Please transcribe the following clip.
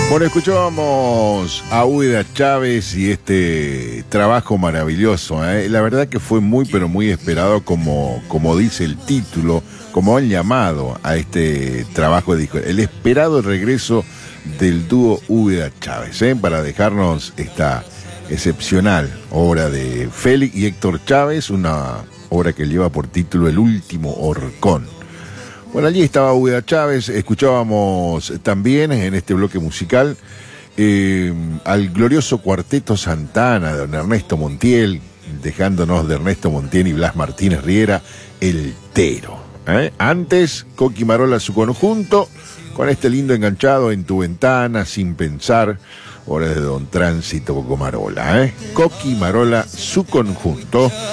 Bueno, escuchábamos a Úbeda Chávez y este trabajo maravilloso, ¿eh? La verdad que fue muy, pero muy esperado, como dice el título, como han llamado a este trabajo de disco. El esperado regreso del dúo Úbeda Chávez, ¿eh? Para dejarnos esta excepcional obra de Félix y Héctor Chávez, una obra que lleva por título El último horcón. Bueno, allí estaba Úbeda Chávez. Escuchábamos también en este bloque musical al glorioso Cuarteto Santana de don Ernesto Montiel, dejándonos de Ernesto Montiel y Blas Martínez Riera, El Tero. Antes, Coqui Marola, su conjunto, con este lindo enganchado En tu ventana, Sin pensar, obras de don Tránsito Coco Marola. Coqui Marola, su conjunto.